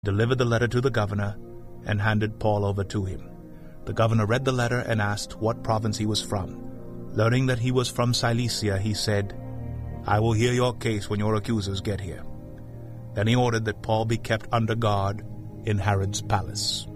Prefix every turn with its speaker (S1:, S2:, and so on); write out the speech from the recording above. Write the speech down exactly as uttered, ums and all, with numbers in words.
S1: delivered the letter to the governor, and handed Paul over to him. The governor read the letter and asked what province he was from. Learning that he was from Cilicia, he said, "I will hear your case when your accusers get here." Then he ordered that Paul be kept under guard in Herod's palace.